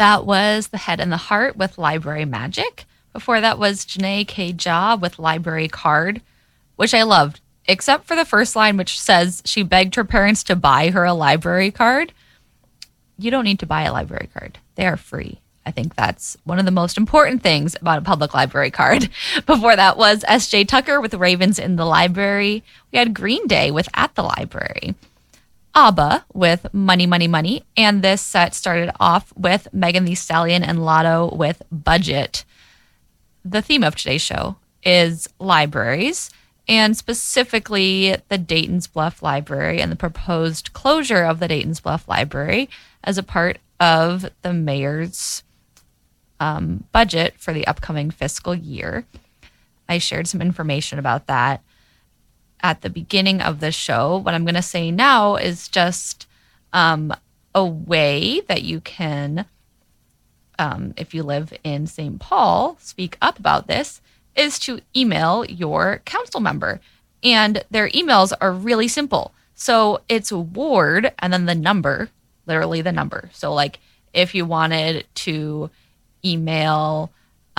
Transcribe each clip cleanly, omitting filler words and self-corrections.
That was The Head and the Heart with Library Magic. Before that was Janae K. Jha with Library Card, which I loved, except for the first line, which says she begged her parents to buy her a library card. You don't need to buy a library card. They are free. I think that's one of the most important things about a public library card. Before that was S.J. Tucker with Ravens in the Library. We had Green Day with At the Library. ABBA with Money, Money, Money. And this set started off with Megan Thee Stallion and Lotto with Budget. The theme of today's show is libraries, and specifically the Dayton's Bluff Library and the proposed closure of the Dayton's Bluff Library as a part of the mayor's budget for the upcoming fiscal year. I shared some information about that at the beginning of the show. What I'm going to say now is just a way that you can, if you live in St. Paul, speak up about this, is to email your council member. And their emails are really simple. So it's ward and then the number, literally the number. So like if you wanted to email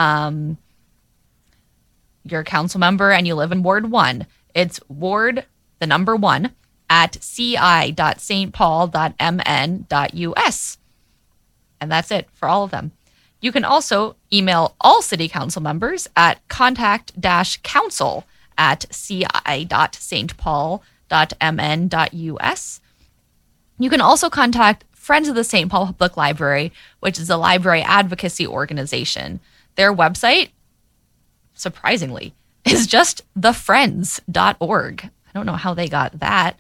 your council member and you live in Ward 1, it's ward, the number 1, at ci.stpaul.mn.us. And that's it for all of them. You can also email all city council members at contact-council@ci.stpaul.mn.us. You can also contact Friends of the St. Paul Public Library, which is a library advocacy organization. Their website, surprisingly, is just thefriends.org. I don't know how they got that.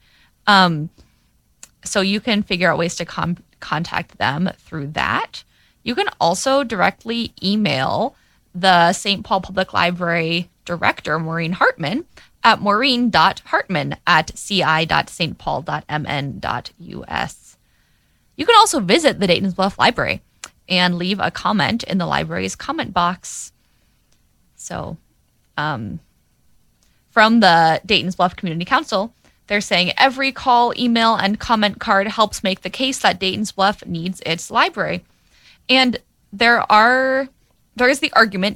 So you can figure out ways to contact them through that. You can also directly email the St. Paul Public Library Director, Maureen Hartman, at maureen.hartman@ci.stpaul.mn.us. You can also visit the Dayton's Bluff Library and leave a comment in the library's comment box. So, from the Dayton's Bluff Community Council, they're saying every call, email, and comment card helps make the case that Dayton's Bluff needs its library. And there is the argument